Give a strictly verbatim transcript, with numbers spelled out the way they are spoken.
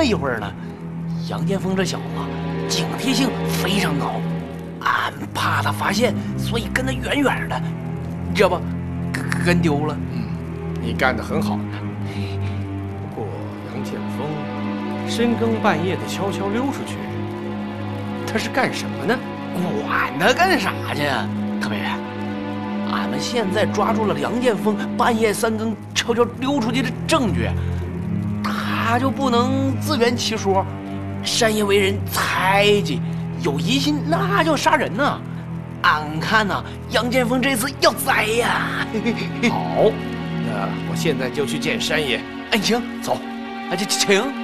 了一会儿呢，杨建锋这小子警惕性非常高，俺怕他发现，所以跟得远远的，这不跟跟丢了。 嗯，你干得很好呢。不过杨建锋深更半夜的悄悄溜出去，他是干什么呢？ 管他干啥去？特别，俺们现在抓住了杨建锋半夜三更悄悄溜出去的证据，他就不能自圆其说。山爷为人猜忌，有疑心那叫杀人呐！俺看呐、啊，杨建锋这次要栽呀！ 好，那我现在就去见山爷。 哎，行，走，哎，这请。